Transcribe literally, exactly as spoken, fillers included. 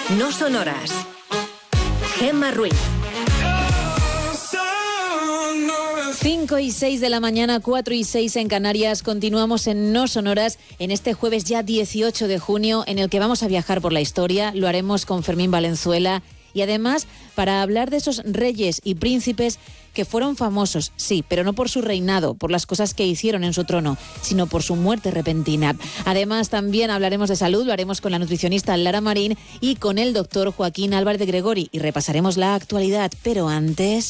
No Sonoras. Gemma Ruiz. cinco y seis de la mañana, cuatro y seis en Canarias. Continuamos en No Sonoras en este jueves ya dieciocho de junio, en el que vamos a viajar por la historia. Lo haremos con Fermín Valenzuela y además para hablar de esos reyes y príncipes que fueron famosos, sí, pero no por su reinado, por las cosas que hicieron en su trono, sino por su muerte repentina. Además, también hablaremos de salud, lo haremos con la nutricionista Lara Marín y con el doctor Joaquín Álvarez de Gregori y repasaremos la actualidad. Pero antes...